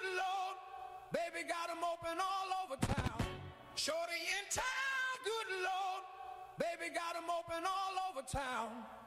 Lord, baby got 'em open all over town. Shorty in town, good Lord, baby got 'em open all over town.